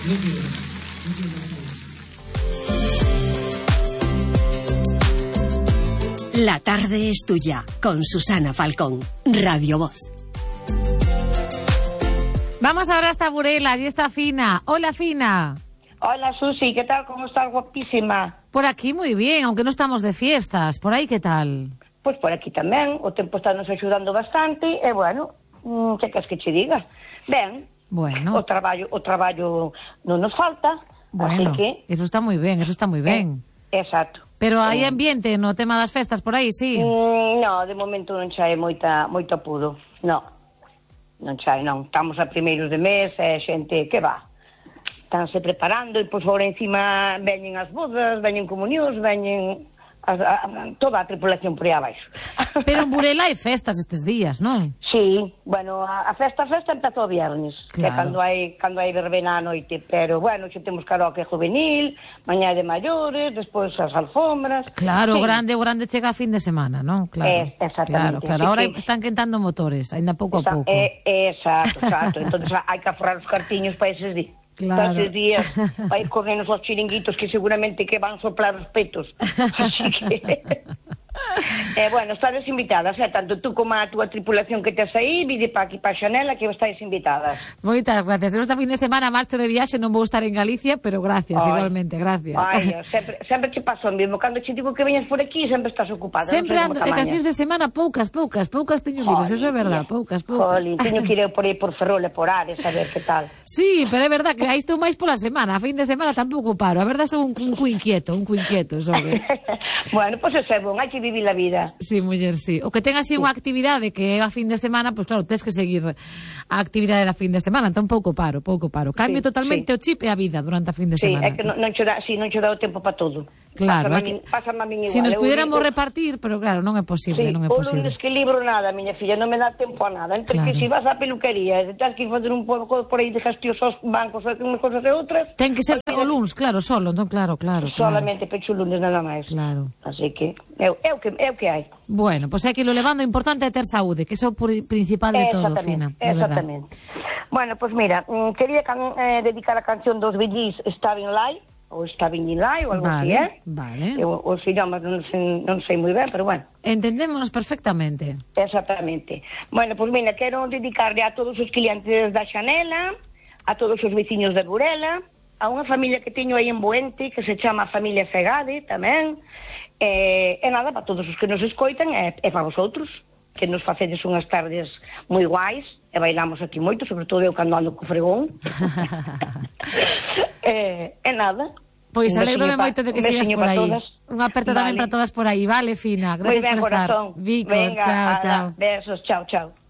La tarde es tuya, con Susana Falcón, Radio Voz. Vamos ahora hasta Burela, allí está Fina. Hola, Fina. Hola, Susi, ¿qué tal? ¿Cómo estás? Guapísima. Por aquí muy bien, aunque no estamos de fiestas. ¿Por ahí qué tal? Pues por aquí tamén, o tempo está nos axudando bastante, e bueno, que queres que che diga? Ben, bueno. o traballo non nos falta, bueno, así que... Eso está moi ben, eso está moi ben. Exacto. Pero hai ambiente no tema das festas por aí, sí? No, de momento non chae moito apudo, non chae, non. Estamos a primeiros de mes, e xente que va. Estánse preparando, e pois agora encima veñen as bodas, veñen comunións, veñen toda a tripulación por aí abaixo. Pero en Burela hai festas estes días, non? Sí, bueno, a festa empezou o viernes, claro. Que cando hai verbena á noite, pero bueno, xe temos karaoke juvenil, mañá de maiores, despois as alfombras. Claro, sí. o grande chega a fin de semana, non? Claro. Exactamente. Claro. Ahora están quentando motores, ainda pouco a pouco. Exacto. Entonces hai que aforrar os cartiños para eses días. Claro. Para eses días vai corrernos os chiringuitos que seguramente que van soplar os petos. Así que... bueno, estades invitadas, tanto tú como a túa tripulación que tes aí, vide para aquí para Xanela que estáis invitadas. Moitas gracias. Esta fin de semana marcho de viaxe, non vou estar en Galicia, pero gracias, igualmente, gracias. Sempre te paso o mesmo. Cando che digo que veñas por aquí, sempre estás ocupada. Sempre ando, é que as fins de semana poucas teño libres, eso é verdad, poucas. Jolín, teño que ir por aí por Ferrol e por Ares a ver que tal. Sí, pero é verdad que aí estou máis pola semana, a fin de semana tampouco paro, a verdad son un cu inquieto, sobre. Bueno, pois é bon, hai que vivir a vida. Sí, muller, sí. O que ten así unha actividade que é a fin de semana, pois claro, tens que seguir a actividade da fin de semana, entón pouco paro. Cambio totalmente o chip e a vida durante a fin de semana. Sí, é que non che dá o tempo para todo. Claro, pásame a min igual. Si nos pudiéramos repartir, pero claro, non é posible, non é posible. O lunes que libro nada, miña filla, non me dá tempo a nada. Entre que si vas á peluquería, e tens que fazer un pouco por aí de gastios aos bancos, unhas cosas e outras... Ten que ser o lunes, claro, solo, entón claro. Solamente pecho o lunes, nada máis. Claro. Así que, é o que hai. Bueno, pois é que lo levando, o importante é ter saúde, que é o principal de todo, Fina. Exactamente. Bueno, pois mira, quería dedicar a canción dos Billys, Starting Live, ou Starting in Live, ou algo así, Vale. Os idiomas non sei moi ben, pero bueno. Entendémonos perfectamente. Exactamente. Bueno, pois mira, quero dedicarle a todos os clientes da Xanela, a todos os veciños de Burela, a unha familia que teño aí en Boente, que se chama Familia Segade, tamén, e nada, para todos os que nos escoitan, e para vosotros, que nos facedes unhas tardes moi guais, e bailamos aquí moito, sobre todo eu cando ando co fregón. E nada. Pois alegro-me moito de que sigas por aí. Unha aperta tamén para todas por aí, vale, Fina? Gracias por estar. Vicos, chao. Besos, chao.